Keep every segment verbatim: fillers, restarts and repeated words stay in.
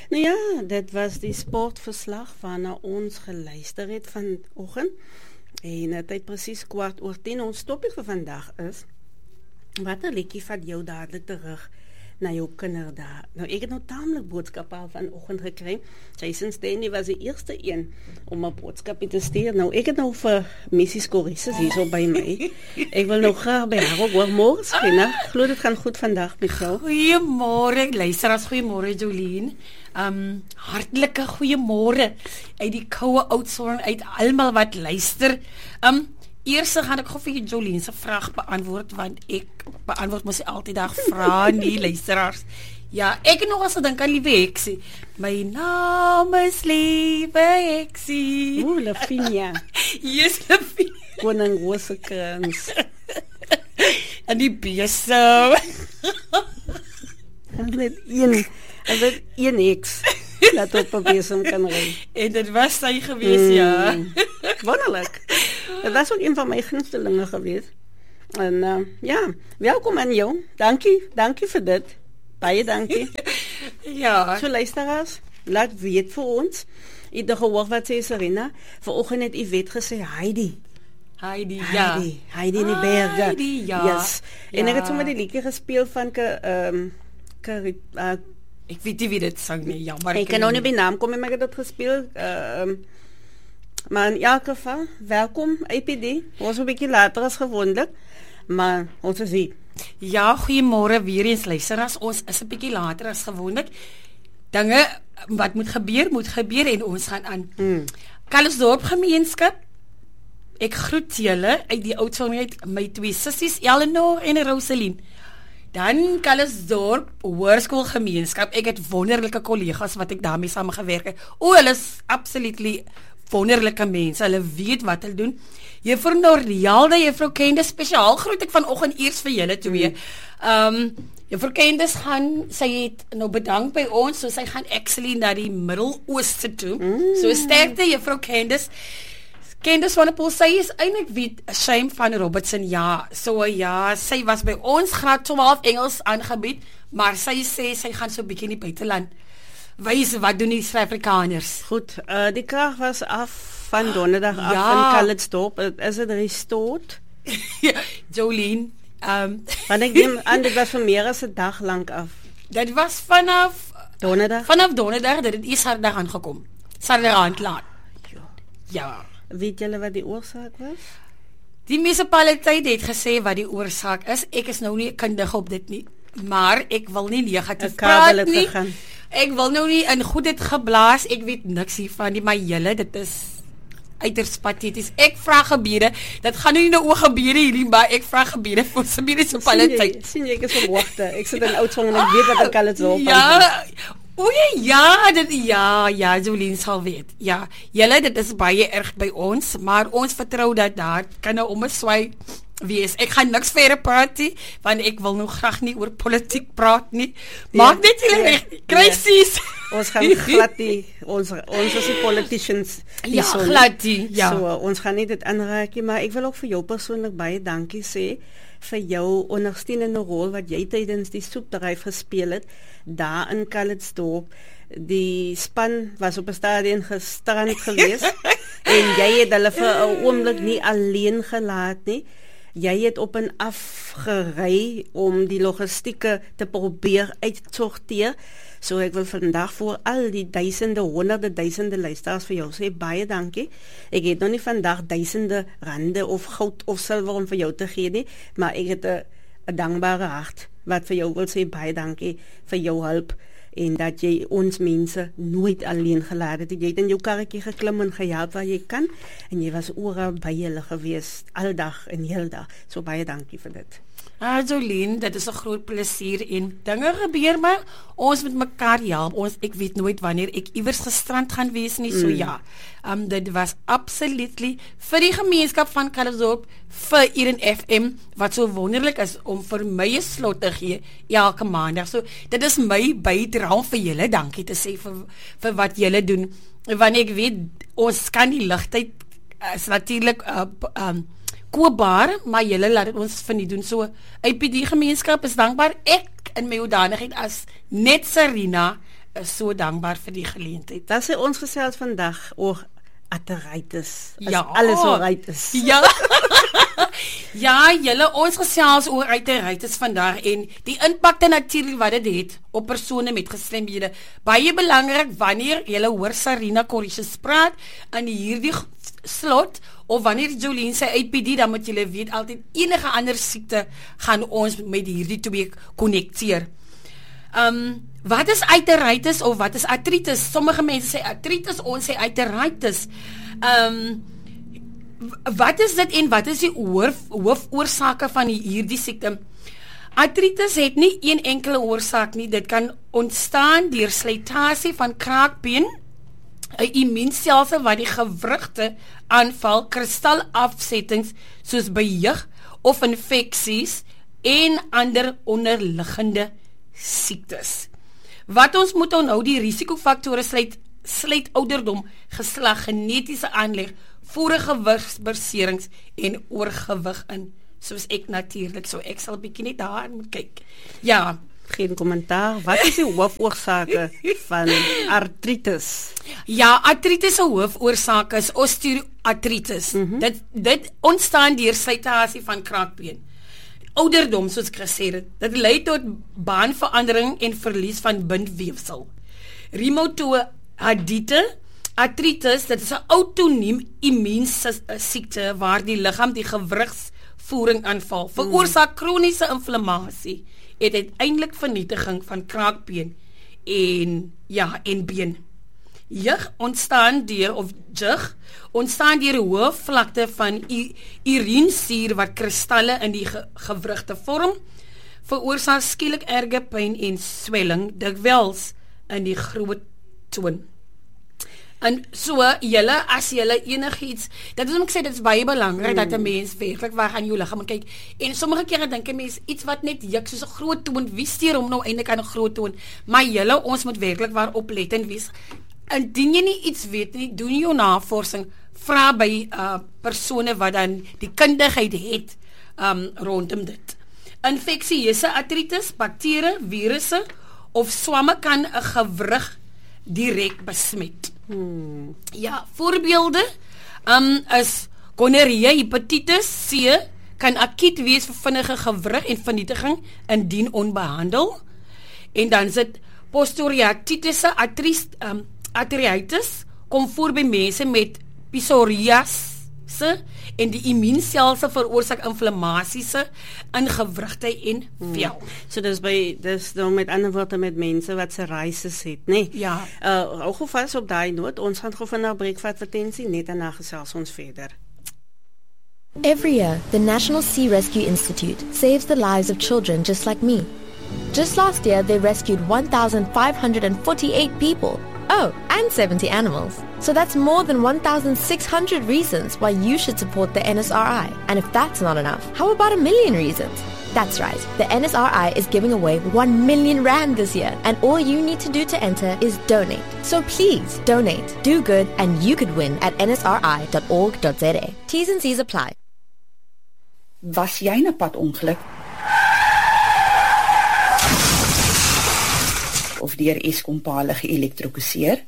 Nou ja, dit was die sportverslag waarna ons geluister het vanoggend. En dit het presies kwart oor tien. Ons topik vir vandag is, wat 'n liedjie vat jou dadelik terug na jou kinderdae. Nou, ek het nou tamelik boodskappe al vanoggend gekry. Jason Stanley was die eerste een om 'n boodskap te stuur. Nou, ek het nou vir Missie Corissus hier so by my. Ek wil nou graag by haar ook hoor. Môre, Skinner. Glo dit gaan goed vandag met jou. Goeiemôre, luisteraars. Goeiemôre, Jolien. Um, hartlike goeiemôre uit die koue Oudtshoorn, uit almal wat luister. Um, Eers gaan ek gou vir Jolien se vraag beantwoord, want ek beantwoord mos altyd daag vra nie, luisteraars. Ja, ek het nog as gedink aan Liewe Heksie. My naam is Liewe Heksie. Oeh, Lavinia. Yes, Lavinia. Koning Rosekrans. En die besem. En dit een, en dit een heks. Dat op 'n besem kan ry. En dit was sy gewees, mm, ja. Wonderlik. Dit was ook een van my gunstelinge gewees. En uh, ja, welkom aan jou. Dankie, dankie vir dit. Baie dankie. Ja. So luisteraars, laat weet vir ons. Ek het gehoor wat sê Serena. Vanoggend het Yvette gesê Heidi. Heidi, ja. Heidi, Heidi in die berge. Heidi, ja. Yes. En ja. ek het sommer die liedjie gespeel van ehm um, uh, ek weet nie wie dit sang nie, jammer. Ek kan nou nie by naam kom, maar ek het dit gespeel. Ehm uh, Maar in elk geval, welkom A P D. Ons is 'n bietjie later as gewoonlik, maar ons is hier. Ja, goeiemôre weer eens luisteraars. Ons is 'n bietjie later as gewoonlik. Dinge wat moet gebeur, moet gebeur en ons gaan aan. Hmm. Calitzdorp gemeenskap. Ek groet julle uit die Oudtshoorn uit, my twee sissies Eleanor en Rosaline. Dan Calitzdorp Hoërskool gemeenskap. Ek het wonderlike kollegas wat ek daarmee saam gewerk het. O, hulle is absolutely wonderlike mense, hulle weet wat hulle doen. Juffrou Norialda, juffrou Kendes, spesiaal groet ek vanoggend eers vir julle twee. Ehm, um, juffrou Kendes gaan, sy het nou bedank by ons, so sy gaan actually na die Midde-Ooste toe. Mm. So sterkte juffrou Kendes. Kendes van Paul, sy is eintlik wie Shame van Robertson, ja. So ja, sy was by ons graad twaalf Engels aangebied, maar sy sê sy gaan so 'n bietjie in die buiteland wys wat doen die Suid-Afrikaners. Goed, uh, die krag was af van donderdag af ja. in Calitzdorp. Is het restored? Jolien, um, want ek neem aan dit was vir meer as 'n dag lank af. Dit was vanaf donderdag. Vanaf donderdag dat dit is Saterdag aangekom. Saterdag aand laat. Ja. Weet julle wat die oorsaak was? Die munisipaliteit het gesê wat die oorsaak is. Ek is nou nie kundig op dit nie, maar ek wil nie negatief praat nie. Gegaan. Ek wil nou nie in goedheid geblaas. Ek weet niks hiervan nie, maar julle, dit is uiters pateties. Ek vra gebiede. Dit gaan nou nie nou oor gebiede hierdie, maar ek vra gebiede vir se munisipaliteit. Sien jy, ek is op wagte. Ek sit in Oudtshoorn en ek weet wat ek al het so. Ja. O ja, dit ja, ja, Jolien sal weet. Ja, julle, dit is baie erg by ons, maar ons vertrou dat daar kan nou om 'n swai wees. Ek gaan niks verder praat nie, want ek wil nou graag nie oor politiek praat nie. Maak ja, net julle reg, krisis. Ja. Ons gaan glad nie, ons ons is die politicians. Ja, glad nie. Ja. So, ons gaan nie dit aanraak nie, maar ek wil ook vir jou persoonlik baie dankie sê vir jou ondersteunende rol wat jy tydens die soepdryf gespeel het daar in Calitzdorp. Die span was op 'n stadion gestrand gewees en jy het hulle vir 'n oomblik nie alleen gelaat nie. Jy het op en af gery om die logistieke te probeer uitsorteer. So ek wil vandag voor al die duisende, honderde duisende luisteraars vir jou sê baie dankie. Ek het nog nie vandag duisende rande of goud of silwer om vir jou te gee nie, maar ek het 'n dankbare hart wat vir jou wil sê baie dankie vir jou hulp en dat jy ons mense nooit alleen gelaat het. Jy het in jou karretjie geklim en gehelp waar jy kan en jy was oral by hulle gewees aldag en heeldag. So baie dankie vir dit. Ah, Jolien, dit is 'n groot plesier en dinge gebeur maar ons moet mekaar help. Ons ek weet nooit wanneer ek iewers gestrand gaan wees nie. So mm. ja. Um dit was absolutely vir die gemeenskap van Calitzdorp vir Eden F M wat so wonderlik is om vir my 'n slot te gee elke maandag. So dit is my bydrae vir julle. Dankie te sê vir vir wat julle doen. Want ek weet ons kan die ligtyd is natuurlik uh, um koopbaar, maar julle laat dit ons van nie doen. So, A P D gemeenskap is dankbaar. Ek in my hoedanigheid as net Serena is so dankbaar vir die geleentheid. Dat is ons gesels vandag oor arteritis. As Ja. alles alright is. Ja. Ja, julle ons gesels oor arteritis vandag en die impakte natuurlik wat dit het op persone met gestremdhede. Baie belangrik wanneer julle hoor Sarina Corriches praat in hierdie slot of wanneer Jolien sê A P D, dan moet julle weet altyd enige ander siekte gaan ons met hierdie twee konnekteer. Um, wat is arteritis of wat is artritis? Sommige mense sê artritis, ons sê arteritis. Um, wat is dit en wat is die hoof, hoofoorsake van die, hierdie siekte? Artritis het nie een enkele oorsaak nie. Dit kan ontstaan deur slytasie van kraakbeen, 'n immuunstelsel wat die gewrigte aanval, kristalafsettings soos by jeug of infeksies en ander onderliggende siektes. Wat ons moet onthou, die risikofaktore sluit, sluit ouderdom, geslag, genetiese aanleg, voorgewigsbeserings en oorgewig in, soos ek natuurlik, so ek sal bietjie net daar moet kyk. Ja, Geen kommentaar. Wat is die hoofoorsake van artritis? Ja, artritis se hoofoorsake is osteoartritis. Mm-hmm. Dit dit ontstaan deur slytasie van kraakbeen. Ouderdom, soos ek gesê het, dit lei tot baanverandering en verlies van bindweefsel. Reumatoïde artritis, dit is 'n outoniem immuunsiekte waar die liggaam die gewrigsvoering aanval, veroorsaak kroniese inflammasie en uiteindelik vernietiging van kraakbeen en ja, en been. Jeug ontstaan deur of jeug ontstaan deur hoë vlakte van urinesuur wat kristalle in die ge gewrigte vorm, veroorsaak skielik erge pyn en swelling, dikwels in die groot toon. En so, julle, as julle enigiets, dat is om ek sê, dit is baie belangrik, mm. dat 'n mens werklik waar aan jou liggaam kyk, en sommige kere dink 'n mens, iets wat net juk, soos 'n groot toon, wie steur hom nou eintlik aan 'n groot toon, maar julle, ons moet werklik waar oplettend wees. Indien jy nie iets weet nie, doen jou navorsing, vra by uh, persone wat dan die kundigheid het um, rondom dit. Infeksieuse artritis, bakterieë, virusse of swamme kan 'n gewrig direk besmet. Hmm. Ja, voorbeelde um, is gonorree, hepatitis C kan akiet wees vir vinnige gewrig en vernietiging indien onbehandel. En dan is dit posteriortitiese artritis, um, arteritis kom voor by mense met psoriasis en die immuunstelsel veroorsaak inflammasies in gewrigte en vel. Hmm. So dis by dis nou met ander woorde met mense wat psoriasis het, nee. Ja. Uh hou gou vas op daai noot. Ons gaan gou van 'n breek vat advertensie net en dan gesels ons verder. Every year, the National Sea Rescue Institute saves the lives of children just like me. Just last year, they rescued one thousand five hundred forty-eight people. Oh, and seventy animals. So that's more than one thousand six hundred reasons why you should support the N S R I. And if that's not enough, how about a million reasons? That's right, the N S R I is giving away one million rand this year, and all you need to do to enter is donate. So please, donate, do good, and you could win at n s r i dot org dot z a. T's and C's apply. Was jy 'n padongeluk? Of deur Eskom pale geelektrokuseer?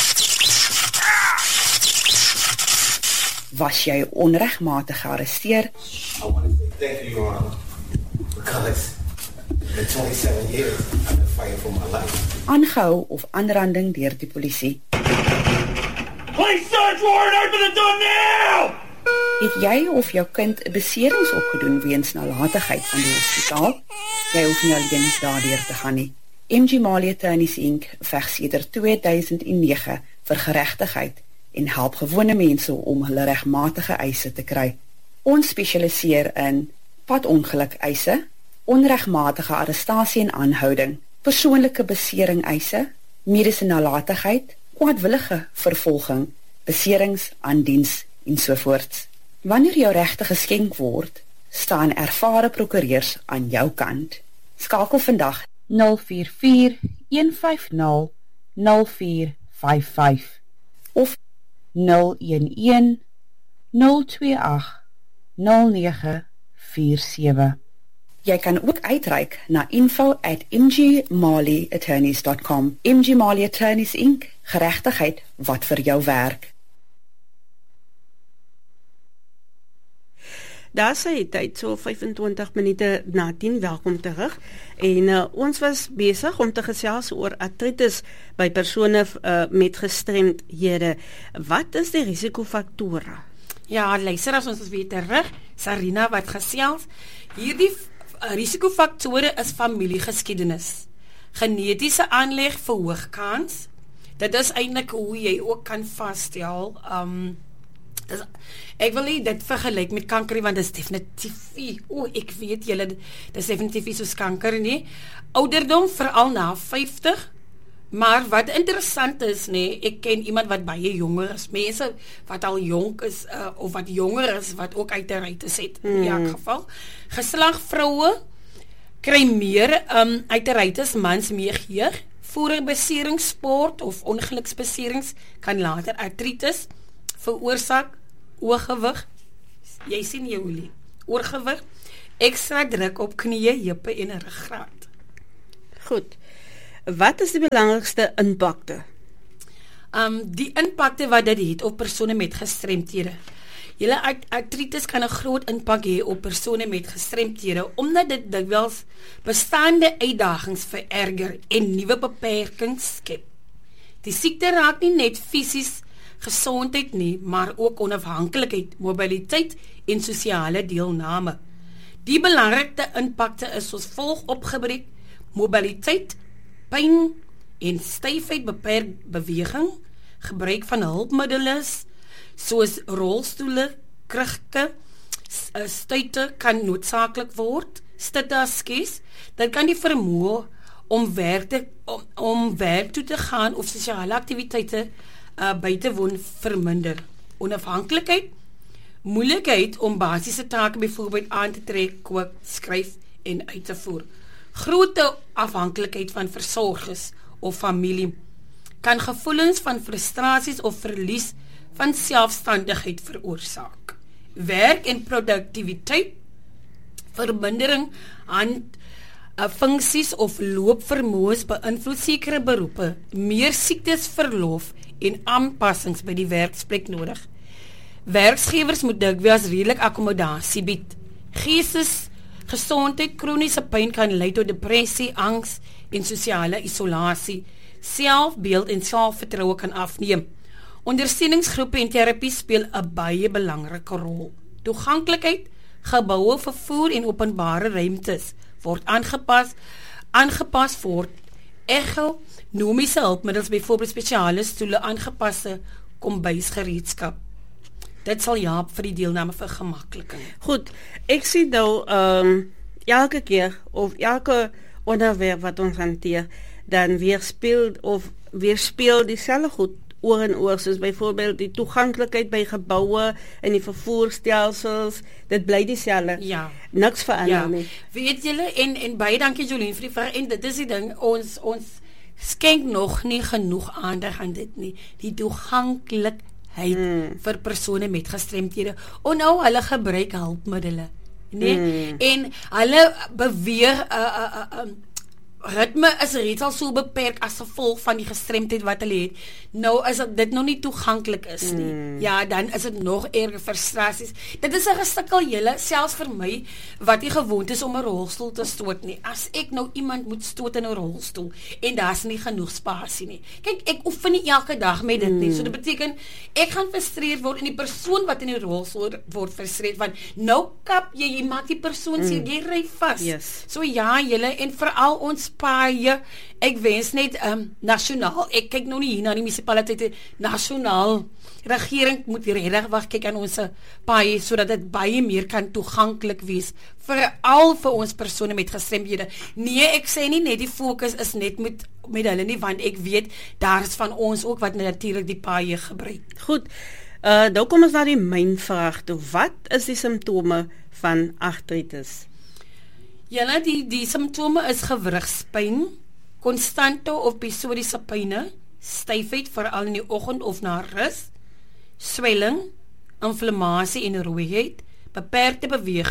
Was jy onregmatig gearresteer? I want to say thank you, Your Honor, because in twenty-seven years I've been fighting for my life. Aangehou of aanranding deur die polisie? Police search warrant, open the door now! Het jy of jou kind 'n beserings opgedoen weens nalatigheid van die hospitaal? Jy hoef nie alleen daardeur te gaan nie. M G Mali Attorneys Incorporated veg sedert twee duisend nege vir geregtigheid en help gewone mense om hulle regmatige eise te kry. Ons spesialiseer in padongeluk eise, onregmatige arrestasie en aanhouding, persoonlike besering eise, mediese nalatigheid, kwaadwillige vervolging, beserings aan diens en sovoorts. Wanneer jou regte geskenk word, staan ervare prokureurs aan jou kant. Skakel vandag nul vier vier, een vyf nul, nul vier vyf vyf of nul een een, nul twee agt, nul nege vier sewe. Jy kan ook uitreik na info at m g mali attorneys dot com. M G Mali Attorneys Incorporated, geregtigheid wat vir jou werk. Daar sê tyd so vyfentwintig minute na tien, welkom terug. En uh, ons was besig om te gesels oor artritis by persone uh, met gestremdhede. Wat is die risikofaktore? Ja, luister as ons is weer terug. Sarina wat gesels. Hierdie uh, risikofaktore is familiegeskiedenis. Genetiese aanleg verhoog kans. Dit is eintlik hoe jy ook kan vasstel. Um, dis, ek wil nie dit vergelyk met kanker, want dit is definitief, o, ek weet julle, dit is definitief nie soos kanker nie. Ouderdom, veral na vyftig, maar wat interessant is, nee, ek ken iemand wat baie jonger is, mense wat al jonk is, uh, of wat jonger is, wat ook artritis het, in elk hmm. geval. Geslag vroue kry meer um, artritis, mans meer jeug. Voerbeserings, sport of ongeluksbeserings kan later artritis veroorsaak. Oorgewig, jy sien jy Olie, oorgewig, ekstra druk op knieë, heupe en ruggraat. Goed, wat is die belangrikste impakte? Um, die impakte wat dit het op persone met gestremdhede. Julle artritis kan 'n groot impak hê op persone met gestremdhede, omdat dit dikwels bestaande uitdagings vererger en nuwe beperkings skep. Die siekte raak nie net fisies gesondheid nie, maar ook onafhanklikheid, mobiliteit en sosiale deelname. Die belangrikste impakte is soos volg opgebreek: mobiliteit, pyn en styfheid, beperk beweging, gebruik van hulpmiddels soos rolstoele, krugte, stuite kan noodsaaklik word, stitaskies, dit kan die vermoë om werk te, om, om werk toe te gaan of sosiale aktiwiteite uh, by te woon verminder. Onafhanklikheid, moeilikheid om basiese take byvoorbeeld aan te trek, kook, skryf en uit te voer. Grote afhanklikheid van versorgers of familie kan gevoelens van frustrasies of verlies van selfstandigheid veroorsaak. Werk en produktiwiteit, vermindering aan uh, funksies of loopvermoëns beïnvloed sekere beroepe, meer siektes, verlof en aanpassings by die werksplek nodig. Werkgewers moet dikwels redelik akkommodasie bied. Geestes gesondheid, kroniese pyn kan lei tot depressie, angs en sosiale isolasie. Selfbeeld en selfvertroue kan afneem. Ondersteuningsgroepe en terapie speel 'n baie belangrike rol. Toeganklikheid, geboue, vervoer en openbare ruimtes word aangepas, aangepas word. Ergonomiese hulpmiddels, byvoorbeeld spesiale stoele, aangepaste kombuisgereedskap. Dit sal help vir die deelname vir gemakliking. Goed, ek sien nou um, elke keer of elke onderwerp wat ons hanteer, dan weerspeel of weerspeel dieselfde goed oor en oor, soos byvoorbeeld die toeganklikheid by geboue en die vervoerstelsels, dit bly dieselfde. Ja. Niks verander Ja. nie. Weet julle, en, en baie dankie Jolien vir die vraag, en dit is die ding, ons, ons skenk nog nie genoeg aandag aan dit nie, die toeganklikheid hmm. vir persone met gestremdhede, en nou hulle gebruik hulpmiddele, nee? Hmm. En hulle beweeg, uh, uh, uh, uh, ritme is reeds al so beperk as gevolg van die gestremdheid wat hulle het. Nou as dit nou nie toeganklik is nie, mm. ja, dan is dit nog erger frustrasies. Dit is 'n gestikkel julle, selfs vir my, wat nie gewoond is om 'n rolstoel te stoot nie. As ek nou iemand moet stoot in 'n rolstoel, en daar's nie genoeg spasie nie. Kyk, ek oefen nie elke dag met dit mm. nie, so dit beteken, ek gaan frustreerd word, en die persoon wat in die rolstoel word frustreerd, want nou kap jy, jy maak die persoon sê, mm. jy ry vas. Yes. So ja, julle, en veral ons paaie, ek wens net um, nasionaal, ek kyk nou nie hier na die munisipaliteite, nasionaal regering moet regtig wag kyk aan ons paaie, sodat dit baie meer kan toeganklik wees, veral vir ons persone met gestremdhede. Nee, ek sê nie net die fokus is net met, met hulle nie, want ek weet, daar is van ons ook wat natuurlik die paaie gebruik. Goed, uh, nou kom ons na die mynvraag toe. Wat is die simptome van artritis? Julle, die, die simptome is gewrigspyn, konstante of episodiese pyne, styfheid veral in die oggend of na rus, swelling, inflammasie en rooiheid, beperkte beweging,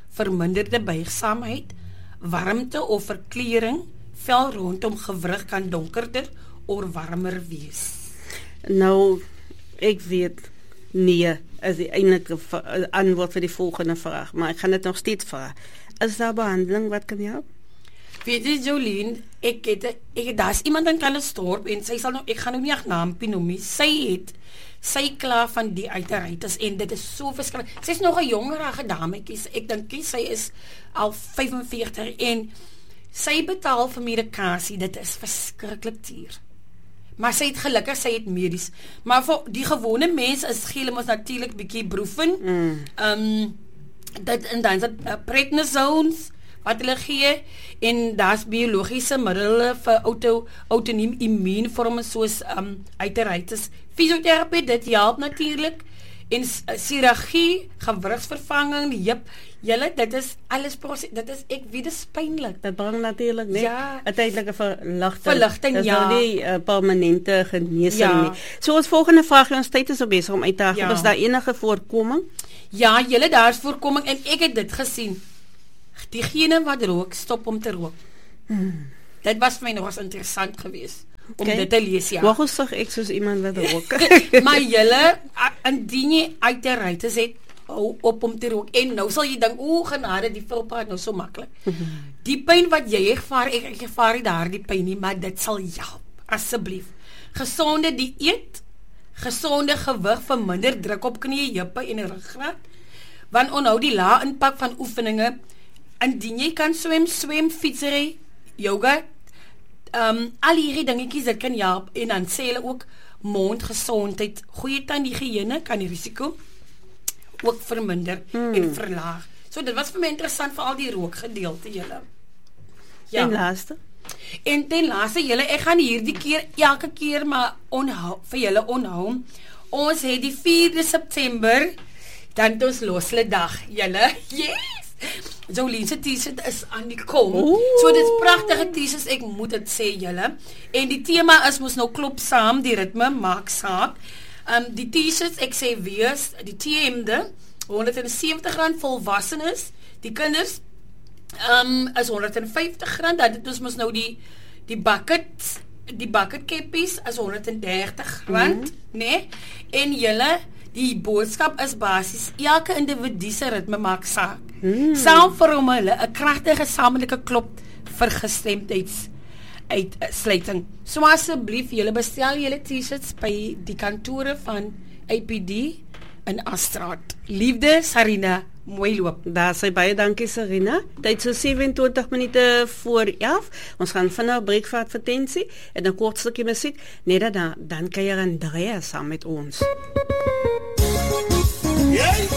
verminderde buigsaamheid, warmte of verkleuring, vel rondom gewrig kan donkerder of warmer wees. Nou, ek weet nee, is die eindelike va- antwoord vir die volgende vraag, maar ek gaan dit nog steeds vra. Is daar behandeling wat kan help? Weet jy, Jolien, ek het, ek, daar is iemand in Calitzdorp, en sy sal nou, ek gaan nou nie echt naampie noem nie, sy het, sy klaar van die uiteritis, en dit is so verskillend, sy is nog een jongerige damekie, ek dink nie, sy is al vyfenveertig, en sy betaal vir medikasie, dit is verskriklik duur. Maar sy het gelukkig, sy het medies. Maar vir die gewone mens is gele ons natuurlik bietjie broeven. Mm. Um, dit, en dan is dit uh, prednisones, wat hulle gee, en daar's biologiese middele vir auto, autoniem immuunvorme soos um, uiteritis. Fysioterapie, dit help natuurlik. En uh, chirurgie, gewrigsvervanging, jip, julle, dit is alles proces, dit is, ek weet, dit is pynlik. Dit bring natuurlijk net Ja. uiteindelike verligting. Verligting, Dis ja. nou nie uh, permanente genesing Ja. nie. So ons volgende vraag, ons tyd is al besig om uit te haal. Ja. Is daar enige voorkoming? Ja, julle, daar is voorkoming, en ek het dit gesien. Diegene wat rook, stop om te rook. Hmm. Dit was vir my nog eens interessant geweest, om Okay. dit te lees, ja. Waarom sag ek soos iemand wat rook? Maar julle, a- indien jy uit te ruites het, hou op om te rook. En nou sal jy dink, o, genade, die vulpaard nou so maklik. Die pyn wat jy ervaar, ek, ek ervaar nie daar die pyn nie, maar dit sal help, asseblief. Gesonde dieet, gesonde gewig, verminder druk op knie, jippe en ruggraat, want onhou die lae impak van oefeninge, indien jy kan swem, swem, fietsry, yoga, um, al hierdie dingetjies, dit kan help, en dan sê hulle ook, mondgesondheid, goeie tandhygiëne kan die risiko ook verminder hmm. en verlaag. So dit was vir my interessant vir al die rookgedeelte julle. Ja. En laaste? En ten laaste julle, ek gaan hierdie keer elke keer maar onhou vir julle onhou. Ons het die vierde September dan het ons losle dag julle. Yes. Jolien se t-shirt is aan die kom. Ooh. So dit is pragtige t-shirts, ek moet dit sê julle. En die tema is mos nou klop saam, die ritme maak saak. Um, die t-shirts, ek sê wees, die T M-de, honderdsewentig rand volwassenes, die kinders, um, is honderdvyftig rand, dat het ons mos nou die, die bucket, die bucket cappies is honderddertig rand, mm-hmm. nee, en julle, die boodskap is basis, elke individu se ritme maak saak. Mm. Saam vorm hulle 'n kragtige samelike klop vir gestemdheids uitsluiting. So asseblief, julle bestel julle t-shirts by die kantore van A P D in Astraat. Liefde, Sarina, mooi loop. Daar sê baie dankie Sarina. Tyd so sewenentwintig minute voor elf. Ons gaan vinnig breek vir advertensie en 'n kort stukkie musiek. Net dan dan kan jy Andrea saam met ons. Jy?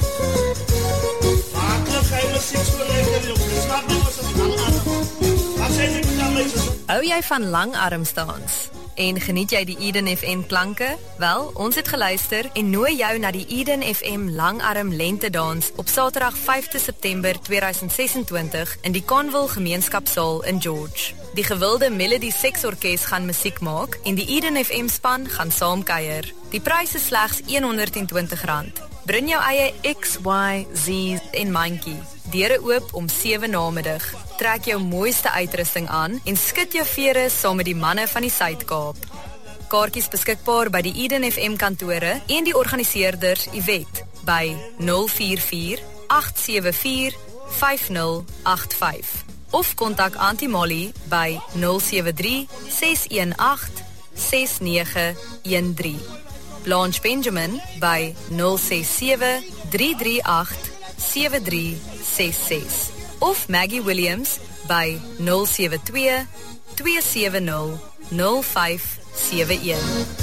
Maaklik hy musiek so lekker op. Dis wat nou is op langarm. As jy nie kan lees. Hou jy van langarmsdans? En geniet jy die Eden F M klanke? Wel, ons het geluister en nooi jou na die Eden F M langarm lentedans op Saterdag vyfde September tweeduisend sesentwintig in die Conville Gemeenskapsaal in George. Die gewilde Melody Sex Orkes gaan musiek maak en die Eden F M span gaan saamkuier. Die pryse is slegs honderdtwintig rand. Bring jou eie X, Y, Z en mandjie. Deure oop om sewe namiddag. Trek jou mooiste uitrusting aan en skud jou vere saam met die manne van die Suid-Kaap. Kaartjies beskikbaar by die Eden F M kantore en die organiseerders Iwet by nul vier vier agt sewe vier vyf nul agt vyf of kontak Auntie Molly by nul sewe drie ses een agt ses nege een drie. Blanche Benjamin by nul ses sewe drie drie agt sewe drie ses ses of Maggie Williams by nul sewe twee twee sewe nul nul vyf sewe een.